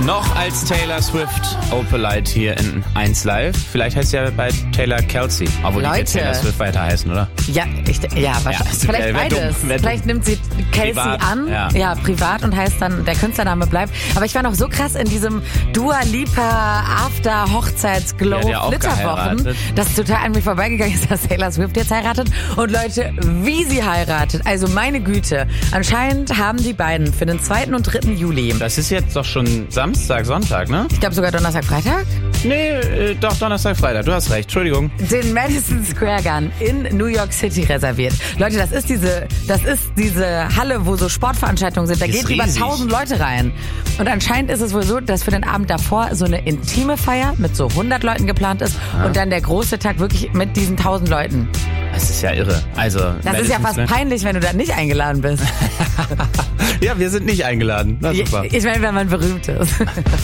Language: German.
Noch als Taylor Swift Opalite hier in 1 Live. Vielleicht heißt sie ja bei Taylor Kelsey. Obwohl die Leute. wird Taylor Swift weiter heißen, oder? Ja, wahrscheinlich. Vielleicht wär beides. dumm, wär Vielleicht nimmt sie Kelsey privat, an. ja. Privat und heißt dann, der Künstlername bleibt. Aber ich war noch so krass in diesem Dua Lipa After Hochzeitsglow Die hat ja auch Flitterwochen, geheiratet. dass total an mir vorbeigegangen ist, dass Taylor Swift jetzt heiratet. Und Leute, wie sie heiratet. Also meine Güte. Anscheinend haben die beiden für den 2. und 3. Juli. Das ist jetzt doch schon Samstag, Sonntag, ne? Ich glaube sogar Donnerstag, Freitag. Nee, doch Donnerstag, Freitag. Du hast recht. Entschuldigung. Den Madison Square Garden in New York City reserviert. Leute, das ist diese Halle, wo so Sportveranstaltungen sind. Da Die ist geht über riesig. 1000 Leute rein. Und anscheinend ist es wohl so, dass für den Abend davor so eine intime Feier mit so 100 Leuten geplant ist und dann der große Tag wirklich mit diesen 1000 Leuten. Das ist ja irre. Also, Das ist ja fast peinlich, wenn du da nicht eingeladen bist. Ja, wir sind nicht eingeladen. Na super. Ich meine, wenn man berühmt ist.